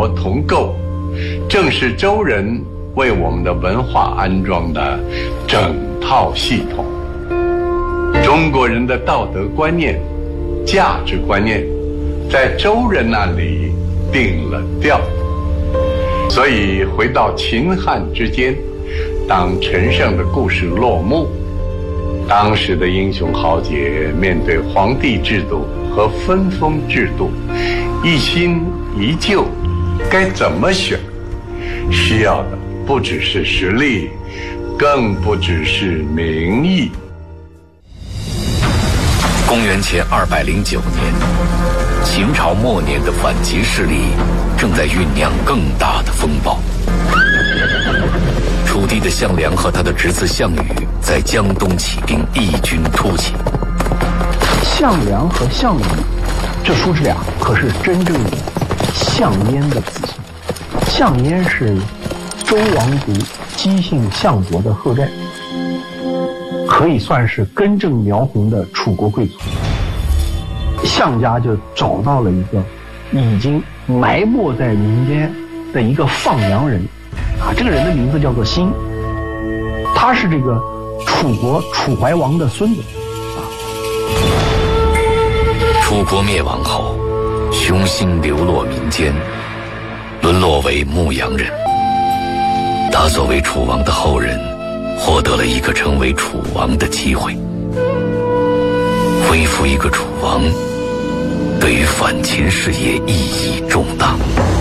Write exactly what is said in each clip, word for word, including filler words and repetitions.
国同构，正是周人为我们的文化安装的整套系统。中国人的道德观念、价值观念，在周人那里定了调。所以回到秦汉之间，当陈胜的故事落幕，当时的英雄豪杰面对皇帝制度和分封制度，一新一旧，该怎么选？需要的不只是实力，更不只是名义。 公元前二百零九年，秦朝末年的反秦势力正在酝酿更大的风暴。楚地的项梁和他的侄子项羽在江东起兵，异军突起。 项梁和项羽，这叔侄俩可是真正的项燕的子孙。项燕是周王族姬姓项伯的后代，可以算是根正苗红的楚国贵族。项家就找到了一个已经埋没在民间的一个放羊人啊，这个人的名字叫做辛，他是这个楚国楚怀王的孙子啊。 楚国灭亡后，雄心流落民间，沦落为牧羊人。他作为楚王的后人，获得了一个成为楚王的机会。恢复一个楚王，对于反秦事业意义重大。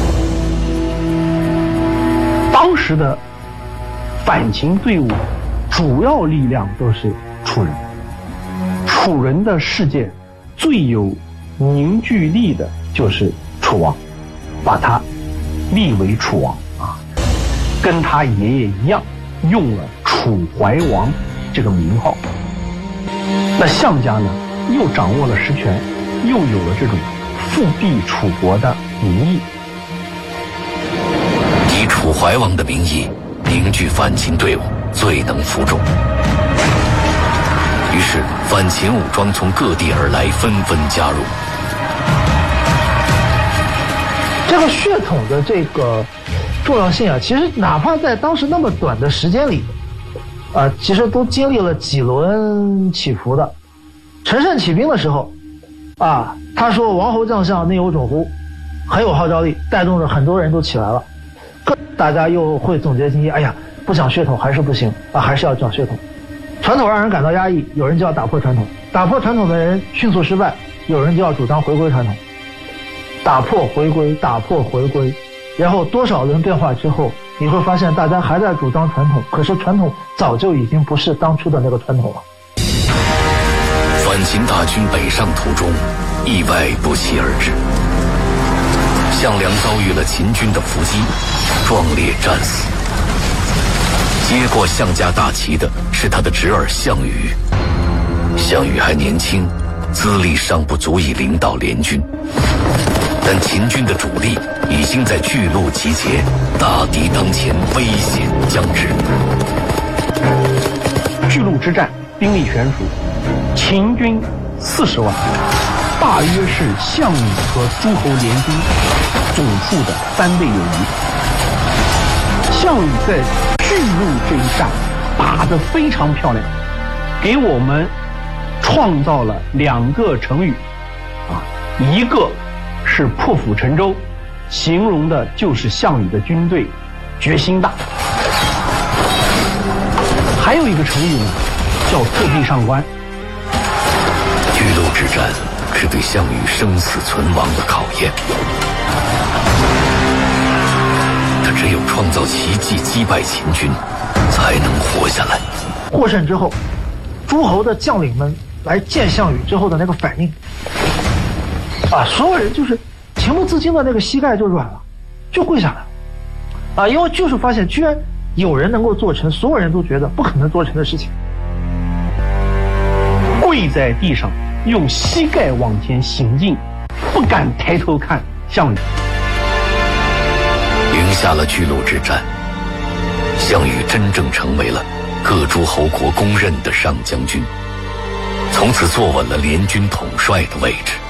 当时的反秦队伍主要力量都是楚人，楚人的世界最有凝聚力的就是楚王，把他立为楚王啊，跟他爷爷一样用了楚怀王这个名号。那项家呢，又掌握了实权，又有了这种复辟楚国的名义， 以楚怀王的名义凝聚反秦队伍，最能服众。于是反秦武装从各地而来，纷纷加入。 这个血统的这个重要性啊，其实哪怕在当时那么短的时间里，呃，其实都经历了几轮起伏的。陈胜起兵的时候，啊，他说王侯将相内有种乎，很有号召力，带动着很多人都起来了。大家又会总结经验，哎呀，不讲血统还是不行啊，还是要讲血统。传统让人感到压抑，有人就要打破传统，打破传统的人迅速失败，有人就要主张回归传统。打破回归，打破回归，然后多少轮变化之后，你会发现大家还在主张传统，可是传统早就已经不是当初的那个传统了。 反秦大军北上途中，意外不期而至。项梁遭遇了秦军的伏击，壮烈战死。接过项家大旗的是他的侄儿项羽。项羽还年轻，资历尚不足以领导联军，但秦军的主力已经在巨鹿集结，大敌当前，危险将至。 巨鹿之战兵力悬殊，秦军四十万，大约是项羽和诸侯联军总数的三倍有余。项羽在巨鹿这一战打得非常漂亮，给我们创造了两个成语啊，一个是破釜沉舟，形容的就是项羽的军队决心大。还有一个成语呢，叫破壁上观。 巨鹿之战是对项羽生死存亡的考验，他只有创造奇迹击败秦军，才能活下来。 获胜之后，诸侯的将领们来见项羽之后的那个反应啊，所有人就是情不自禁的那个膝盖就软了，就跪下来了啊，因为就是发现居然有人能够做成所有人都觉得不可能做成的事情。 跪在地上，用膝盖往前行进，不敢抬头看项羽。 赢下了巨鹿之战，项羽真正成为了各诸侯国公认的上将军，从此坐稳了联军统帅的位置。